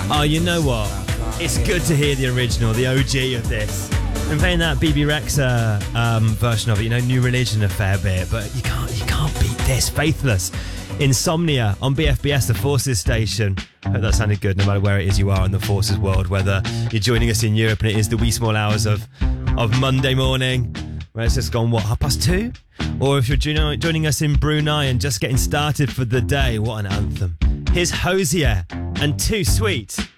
Oh, you know what? It's good to hear the original, the OG of this. I'm playing that BB Rexa version of it, New Religion a fair bit, but you can't beat this. Faithless. Insomnia on BFBS, the Forces station. I hope that sounded good no matter where it is you are in the Forces world, whether you're joining us in Europe and it is the wee small hours of Monday morning, where it's just gone, 2:30? Or if you're joining us in Brunei and just getting started for the day, what an anthem. Here's Hosier and Too Sweet.